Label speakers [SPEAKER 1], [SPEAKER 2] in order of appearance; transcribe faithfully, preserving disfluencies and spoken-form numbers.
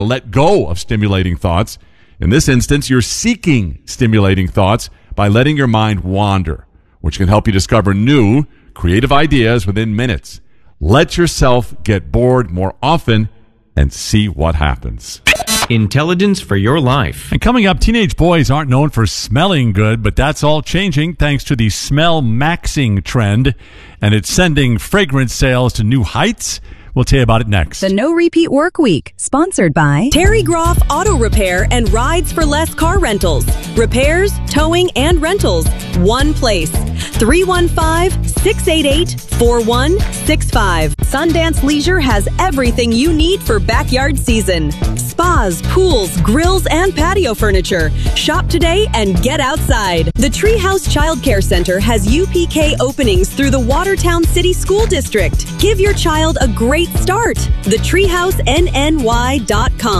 [SPEAKER 1] let go of stimulating thoughts. In this instance, you're seeking stimulating thoughts by letting your mind wander, which can help you discover new, creative ideas within minutes. Let yourself get bored more often and see what happens.
[SPEAKER 2] Intelligence for your life.
[SPEAKER 3] And coming up, teenage boys aren't known for smelling good, but that's all changing thanks to the smell maxing trend, and it's sending fragrance sales to new heights. We'll tell you about it next.
[SPEAKER 4] The No Repeat Work Week, sponsored by
[SPEAKER 5] Terry Groff Auto Repair and Rides for Less Car Rentals. Repairs, towing, and rentals. One place. three one five, six eight eight, four one six five. Sundance Leisure has everything you need for backyard season. Spas, pools, grills, and patio furniture. Shop today and get outside. The Treehouse Child Care Center has U P K openings through the Watertown City School District. Give your child a great start. the treehouse N N Y dot com.